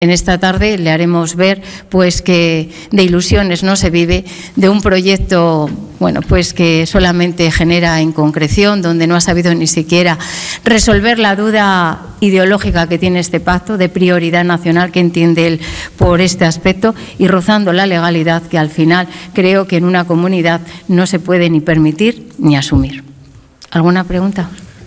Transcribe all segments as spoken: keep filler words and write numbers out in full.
En esta tarde le haremos ver pues que de ilusiones no se vive, de un proyecto bueno pues que solamente genera inconcreción, donde no ha sabido ni siquiera resolver la duda ideológica que tiene este pacto, de prioridad nacional que entiende él por este aspecto, y rozando la legalidad que al final creo que en una comunidad no se puede ni permitir ni asumir. ¿Alguna pregunta?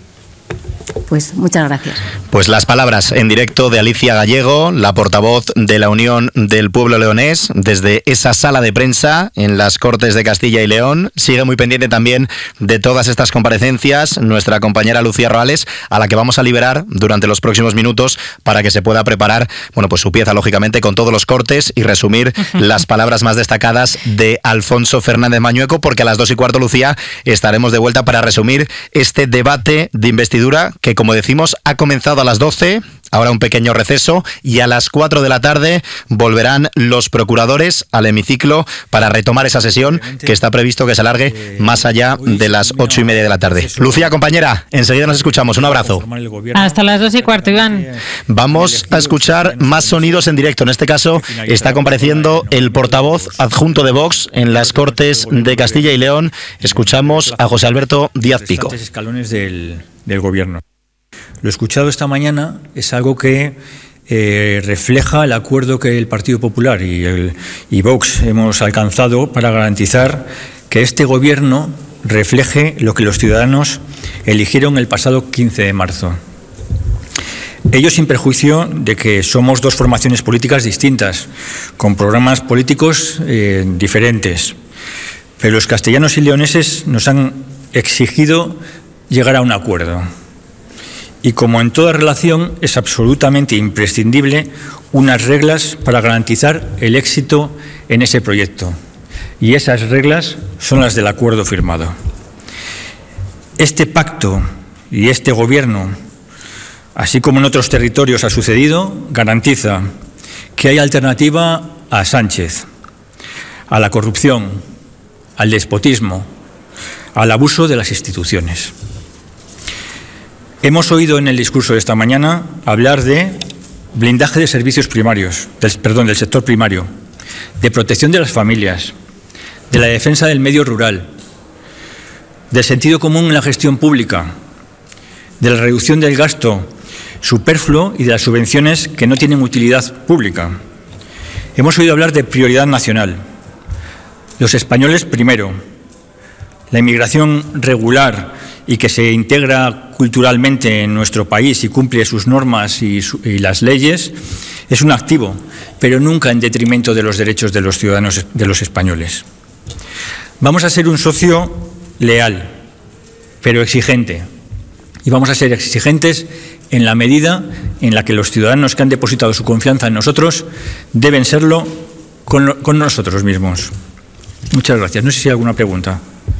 Pues muchas gracias. Pues las palabras en directo de Alicia Gallego, la portavoz de la Unión del Pueblo Leonés, desde esa sala de prensa en las Cortes de Castilla y León. Sigue muy pendiente también de todas estas comparecencias nuestra compañera Lucía Roales, a la que vamos a liberar durante los próximos minutos para que se pueda preparar, bueno, pues su pieza, lógicamente, con todos los cortes y resumir las palabras más destacadas de Alfonso Fernández Mañueco, porque a las dos y cuarto, Lucía, estaremos de vuelta para resumir este debate de investidura que, como decimos, ha comenzado a las doce, ahora un pequeño receso, y a las cuatro de la tarde volverán los procuradores al hemiciclo para retomar esa sesión que está previsto que se alargue más allá de las ocho y media de la tarde. Lucía, compañera, enseguida nos escuchamos. Un abrazo. Hasta las dos y cuarto, Iván. Vamos a escuchar más sonidos en directo. En este caso está compareciendo el portavoz adjunto de Vox en las Cortes de Castilla y León. Escuchamos a José Alberto Díaz Pico. Escalones del, del gobierno. Lo escuchado esta mañana es algo que eh, refleja el acuerdo que el Partido Popular y, el, y Vox hemos alcanzado para garantizar que este gobierno refleje lo que los ciudadanos eligieron el pasado quince de marzo. Ello sin perjuicio de que somos dos formaciones políticas distintas, con programas políticos eh, diferentes. Pero los castellanos y leoneses nos han exigido llegar a un acuerdo. Y como en toda relación, es absolutamente imprescindible unas reglas para garantizar el éxito en ese proyecto. Y esas reglas son las del acuerdo firmado. Este pacto y este gobierno, así como en otros territorios ha sucedido, garantiza que hay alternativa a Sánchez, a la corrupción, al despotismo, al abuso de las instituciones. Hemos oído en el discurso de esta mañana hablar de blindaje de servicios primarios, del, perdón, del sector primario, de protección de las familias, de la defensa del medio rural, del sentido común en la gestión pública, de la reducción del gasto superfluo y de las subvenciones que no tienen utilidad pública. Hemos oído hablar de prioridad nacional. Los españoles primero, la inmigración regular y que se integra culturalmente en nuestro país y cumple sus normas y, su, y las leyes, es un activo, pero nunca en detrimento de los derechos de los ciudadanos, de los españoles. Vamos a ser un socio leal, pero exigente. Y vamos a ser exigentes en la medida en la que los ciudadanos que han depositado su confianza en nosotros deben serlo con, con nosotros mismos. Muchas gracias. No sé si hay alguna pregunta.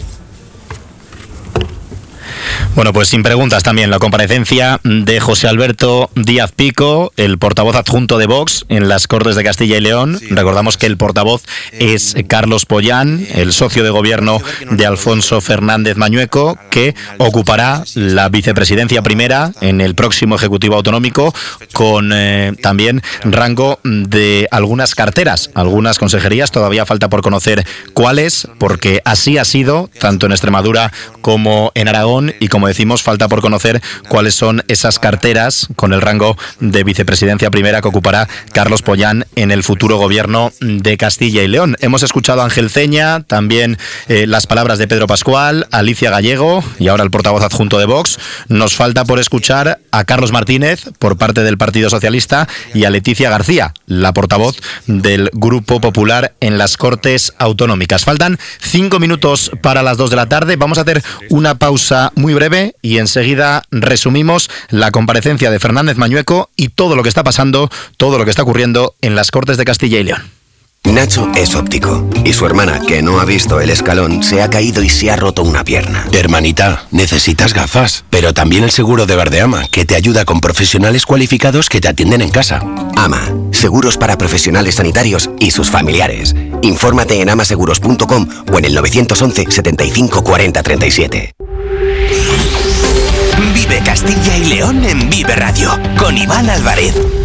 Bueno, pues sin preguntas también la comparecencia de José Alberto Díaz Pico, el portavoz adjunto de Vox en las Cortes de Castilla y León. Recordamos que el portavoz es Carlos Pollán, el socio de gobierno de Alfonso Fernández Mañueco, que ocupará la vicepresidencia primera en el próximo Ejecutivo Autonómico, con eh, también rango de algunas carteras, algunas consejerías. Todavía falta por conocer cuáles, porque así ha sido tanto en Extremadura como en Aragón, y como decimos, falta por conocer cuáles son esas carteras con el rango de vicepresidencia primera que ocupará Carlos Pollán en el futuro gobierno de Castilla y León. Hemos escuchado a Ángel Ceña, también eh, las palabras de Pedro Pascual, Alicia Gallego y ahora el portavoz adjunto de Vox. Nos falta por escuchar a Carlos Martínez por parte del Partido Socialista y a Leticia García, la portavoz del Grupo Popular en las Cortes Autonómicas. Faltan cinco minutos para las dos de la tarde. Vamos a hacer una pausa muy breve y enseguida resumimos la comparecencia de Fernández Mañueco y todo lo que está pasando, todo lo que está ocurriendo en las Cortes de Castilla y León. Nacho es óptico y su hermana, que no ha visto el escalón, se ha caído y se ha roto una pierna. Hermanita, necesitas gafas, pero también el seguro de Verdeama, que te ayuda con profesionales cualificados que te atienden en casa. AMA, seguros para profesionales sanitarios y sus familiares. Infórmate en amaseguros punto com o en el nueve once, setenta y cinco, cuarenta, treinta y siete. Vive Castilla y León en Vive Radio, con Iván Álvarez.